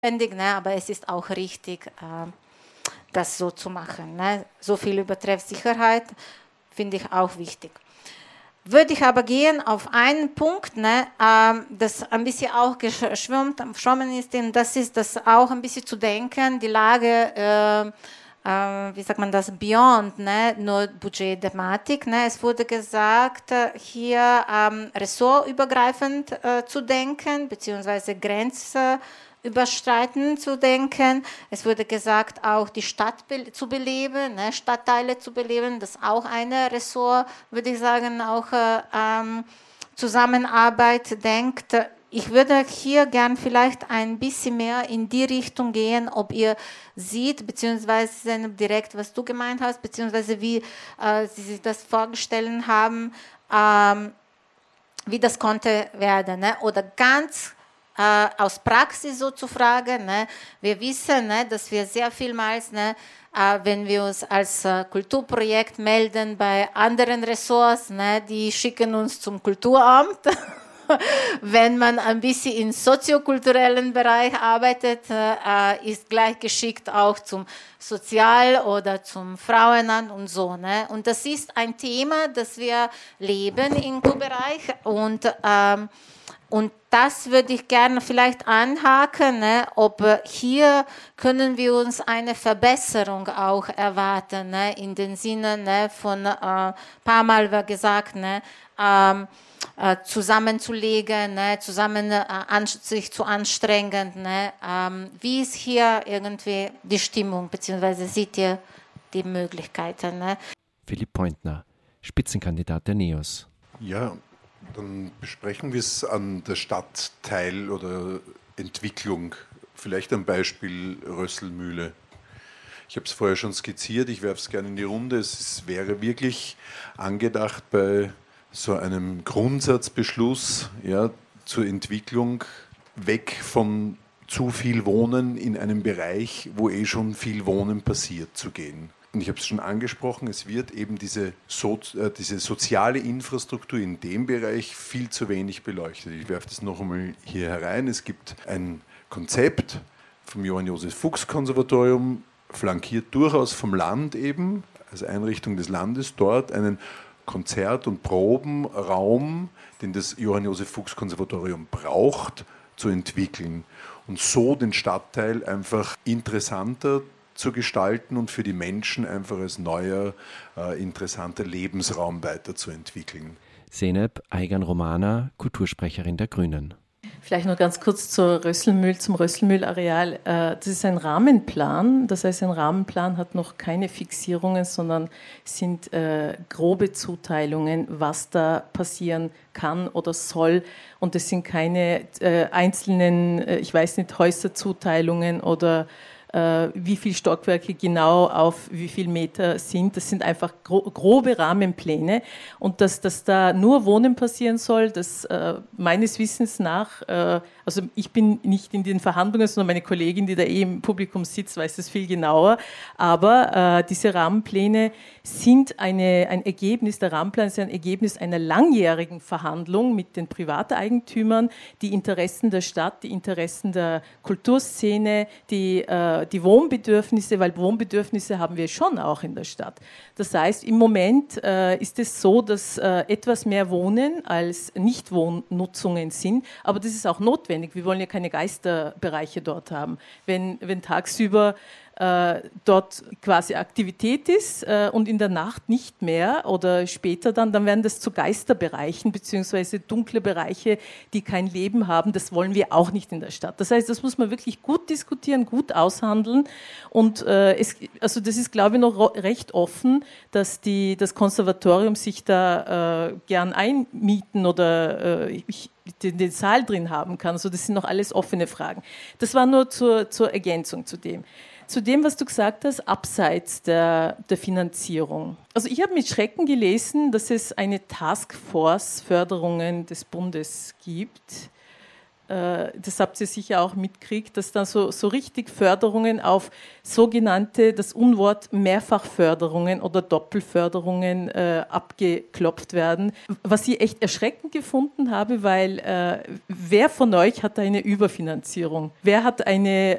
ne? Aber es ist auch richtig, das so zu machen. Ne? So viel über Treffsicherheit finde ich auch wichtig. Würde ich aber gehen auf einen Punkt, ne, das ein bisschen auch geschwommen ist, und das ist das auch ein bisschen zu denken, die Lage, wie sagt man das, beyond, ne, nur Budgetthematik. Ne. Es wurde gesagt, hier ressortübergreifend zu denken, beziehungsweise grenzüberschreitend zu denken. Es wurde gesagt, auch die Stadt zu beleben, ne, Stadtteile zu beleben, das ist auch eine Ressort, würde ich sagen, auch Zusammenarbeit denkt. Ich würde hier gern vielleicht ein bisschen mehr in die Richtung gehen, ob ihr seht, beziehungsweise direkt, was du gemeint hast, beziehungsweise wie Sie sich das vorgestellt haben, wie das konnte werden. Ne? Oder ganz aus Praxis so zu fragen. Ne? Wir wissen, ne, dass wir sehr vielmals, ne, wenn wir uns als Kulturprojekt melden bei anderen Ressorts, ne, die schicken uns zum Kulturamt. Wenn man ein bisschen im soziokulturellen Bereich arbeitet, ist gleich geschickt auch zum Sozial- oder zum Frauenamt und so. Ne? Und das ist ein Thema, das wir leben im Kulturbereich und das würde ich gerne vielleicht anhaken, ne, ob hier können wir uns eine Verbesserung auch erwarten, ne, in den Sinne, ne, von paar Mal war gesagt, ne, zusammenzulegen, ne, sich zu anstrengen. Ne, wie ist hier irgendwie die Stimmung, beziehungsweise seht ihr die Möglichkeiten? Ne? Philipp Pointner, Spitzenkandidat der NEOS. Ja, dann besprechen wir es an der Stadtteil- oder Entwicklung. Vielleicht ein Beispiel Rösselmühle. Ich habe es vorher schon skizziert, ich werfe es gerne in die Runde. Es wäre wirklich angedacht bei so einem Grundsatzbeschluss, ja, zur Entwicklung weg von zu viel Wohnen in einem Bereich, wo schon viel Wohnen passiert, zu gehen. Und ich habe es schon angesprochen, es wird eben diese soziale Infrastruktur in dem Bereich viel zu wenig beleuchtet. Ich werfe das noch einmal hier herein. Es gibt ein Konzept vom Johann-Josef-Fuchs-Konservatorium, flankiert durchaus vom Land eben, als Einrichtung des Landes, dort einen Konzert- und Probenraum, den das Johann-Josef-Fuchs-Konservatorium braucht, zu entwickeln und so den Stadtteil einfach interessanter zu gestalten und für die Menschen einfach als neuer, interessanter Lebensraum weiterzuentwickeln. Zeynep Aygan-Romana, Kultursprecherin der Grünen. Vielleicht noch ganz kurz zum Rösselmühlareal. Das ist ein Rahmenplan. Das heißt, ein Rahmenplan hat noch keine Fixierungen, sondern sind grobe Zuteilungen, was da passieren kann oder soll. Und es sind keine einzelnen, ich weiß nicht, Häuserzuteilungen oder wie viele Stockwerke genau auf wie viel Meter sind. Das sind einfach grobe Rahmenpläne. Und dass da nur Wohnen passieren soll, das meines Wissens nach, also ich bin nicht in den Verhandlungen, sondern meine Kollegin, die da im Publikum sitzt, weiß das viel genauer. Aber diese Rahmenpläne sind ein Ergebnis, der Rahmenplan ist ein Ergebnis einer langjährigen Verhandlung mit den Privateigentümern, die Interessen der Stadt, die Interessen der Kulturszene, die Wohnbedürfnisse, weil Wohnbedürfnisse haben wir schon auch in der Stadt. Das heißt, im Moment ist es so, dass etwas mehr Wohnen als Nichtwohnnutzungen sind, aber das ist auch notwendig. Wir wollen ja keine Geisterbereiche dort haben. Wenn tagsüber dort quasi Aktivität ist und in der Nacht nicht mehr oder später dann werden das zu Geisterbereichen beziehungsweise dunkle Bereiche, die kein Leben haben. Das wollen wir auch nicht in der Stadt. Das heißt, das muss man wirklich gut diskutieren, gut aushandeln und also das ist, glaube ich, noch recht offen, dass das Konservatorium sich da gern einmieten oder den Saal drin haben kann. Also das sind noch alles offene Fragen. Das war nur zur Ergänzung zu dem. Zu dem, was du gesagt hast, abseits der Finanzierung. Also ich habe mit Schrecken gelesen, dass es eine Taskforce Förderungen des Bundes gibt. das habt ihr sicher auch mitgekriegt, dass dann so richtig Förderungen auf sogenannte, das Unwort Mehrfachförderungen oder Doppelförderungen abgeklopft werden. Was ich echt erschreckend gefunden habe, weil wer von euch hat eine Überfinanzierung? Wer hat eine